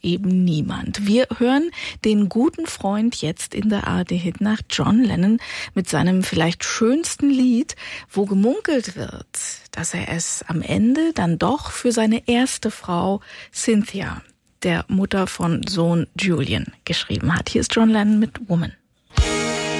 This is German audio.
eben niemand. Wir hören den guten Freund jetzt in der ARD-Hitnacht, John Lennon, mit seinem vielleicht schönsten Lied, wo gemunkelt wird, dass er es am Ende dann doch für seine erste Frau Cynthia, der Mutter von Sohn Julian, geschrieben hat. Hier ist John Lennon mit Woman.